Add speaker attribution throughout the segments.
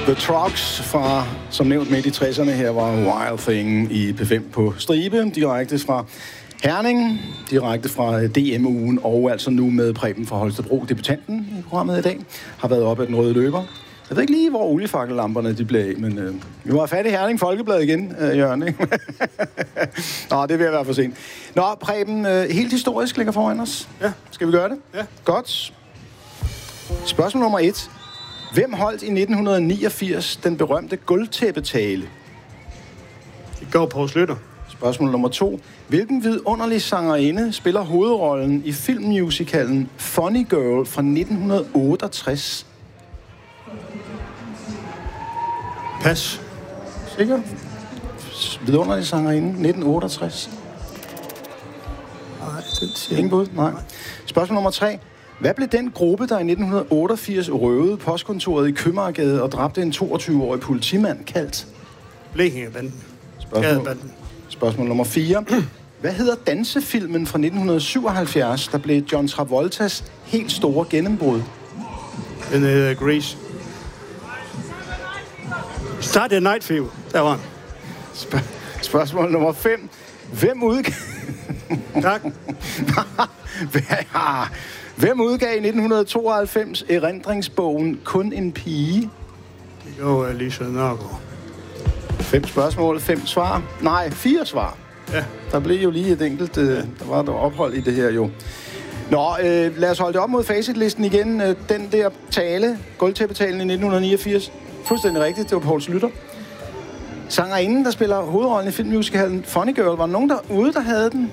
Speaker 1: The Trucks fra, som nævnt midt i 60'erne her, var Wild Thing i P5 på stribe, direkte fra Herning, direkte fra DM-ugen, og altså nu med Preben fra Holstebro, debutanten i programmet i dag, har været oppe af den røde løber. Jeg ved ikke lige, hvor oliefakkellamperne de blev af, men vi var fat i Herning Folkeblad igen, Jørgen, ikke? Nå, det vil være for sent. Nå, Preben, helt historisk ligger foran os.
Speaker 2: Ja.
Speaker 1: Skal vi gøre det?
Speaker 2: Ja.
Speaker 1: Godt. Spørgsmål nummer 1. Hvem holdt i 1989 den berømte gulvtæppetale?
Speaker 2: Det går på Slytter.
Speaker 1: Spørgsmål nummer 2. Hvilken vidunderlig sangerinde spiller hovedrollen i filmmusicalen Funny Girl fra 1968?
Speaker 2: Pas.
Speaker 1: Sikker? Vidunderlig sangerinde, 1968.
Speaker 2: Nej, den siger
Speaker 1: Ingen bud? Nej. Spørgsmål nummer 3. Hvad blev den gruppe, der i 1988 røvede postkontoret i Købmagergade og dræbte en 22-årig politimand, kaldt?
Speaker 2: Blekingebanden.
Speaker 1: Spørgsmål nummer 4. Hvad hedder dansefilmen fra 1977, der blev John Travoltas helt store gennembrud?
Speaker 2: Den hedder Grease. Saturday Night Fever. Der var den.
Speaker 1: Spørgsmål nummer 5. Hvem udgav...
Speaker 2: Tak.
Speaker 1: Hvem udgav i 1992 erindringsbogen Kun en pige?
Speaker 2: Det går Lisa Nørgaard.
Speaker 1: 5 spørgsmål, 5 svar. Nej, 4 svar.
Speaker 2: Ja.
Speaker 1: Der blev jo lige et enkelt... Der var der ophold i det her jo. Nå, lad os holde det op mod facitlisten igen. Den der tale, gulvtæppetalen i 1989. Fuldstændig rigtigt, det var Poul Slytter. Sangerinden, der spiller hovedrollen i filmmusicalen Funny Girl, var nogen derude, der havde den?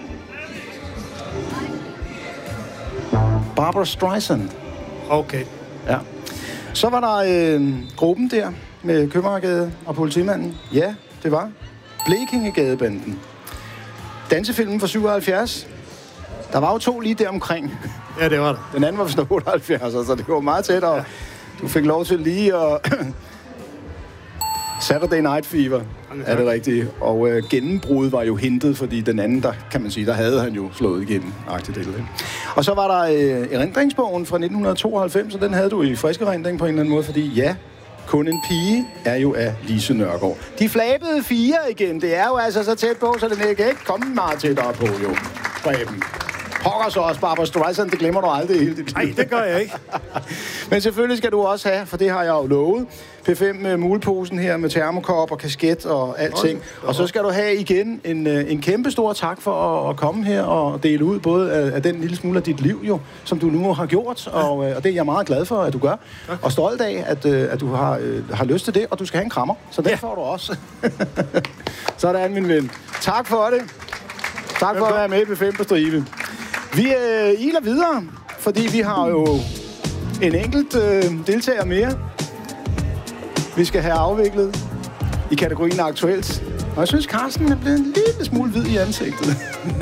Speaker 1: Barbra Streisand.
Speaker 2: Okay.
Speaker 1: Ja. Så var der gruppen der med Købmagergade og politimanden. Ja, det var Blekingegadebanden. Dansefilmen fra 77. Der var jo 2 lige der omkring.
Speaker 2: Ja, det var der.
Speaker 1: Den anden var fra 78, så det var meget tæt, og ja. Du fik lov til lige at... Saturday Night Fever, er det rigtigt. Og gennembruddet var jo hentet, fordi den anden, der kan man sige, der havde han jo slået igennem. Og så var der erindringsbogen fra 1992, og den havde du i frisk erindring på en eller anden måde, fordi ja, Kun en pige er jo af Lise Nørgaard. De flabede 4 igen, det er jo altså så tæt på, så den kan ikke komme meget tættere på, jo. Preben. Pokker så også Barbra Streisand, det glemmer du aldrig hele dit liv.
Speaker 2: Nej, det gør jeg ikke. Men
Speaker 1: selvfølgelig skal du også have, for det har jeg jo lovet, P5 med muleposen her med termokop og kasket og alting. Og så skal du have igen en kæmpe stor tak for at komme her og dele ud både af den lille smule af dit liv, jo, som du nu har gjort. Og det er jeg meget glad for, at du gør. Tak. Og stolt af, at du har lyst til det, og du skal have en krammer. Så det får du også. Sådan, min ven. Tak for det. Tak for at være med i P5 på stribe. Vi iler videre, fordi vi har jo en enkelt deltager mere. Vi skal have afviklet i kategorien aktuelt. Og jeg synes, Carsten er blevet en lille smule hvid i ansigtet.